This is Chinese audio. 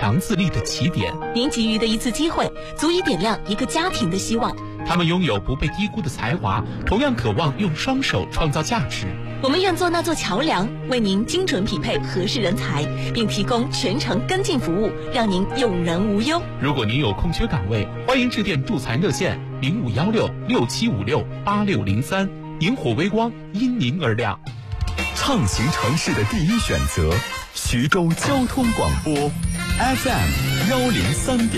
强自立的起点。 您给予的一次机会，足以点亮一个家庭的希望。 他们拥有不被低估的才华，同样渴望用双手创造价值。 我们愿做那座桥梁，为您精准匹配合适人才，并提供全程跟进服务，让您有人无忧。 如果您有空缺岗位，欢迎致电助残热线051667568603，萤火微光因您而亮。 畅行城市的第一选择，徐州交通广播 FM103.8。